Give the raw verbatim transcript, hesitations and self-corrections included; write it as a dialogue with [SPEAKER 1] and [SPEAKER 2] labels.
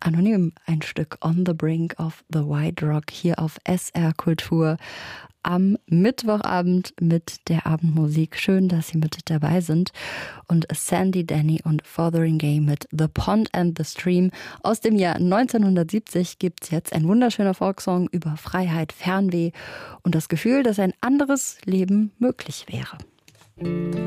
[SPEAKER 1] Anonym ein Stück On the Brink of the White Rock hier auf S R Kultur am Mittwochabend mit der Abendmusik. Schön, dass Sie mit dabei sind. Und Sandy Denny und Fotheringay mit The Pond and the Stream. Aus dem Jahr neunzehnhundertsiebzig gibt es jetzt ein wunderschöner Folksong über Freiheit, Fernweh und das Gefühl, dass ein anderes Leben möglich wäre.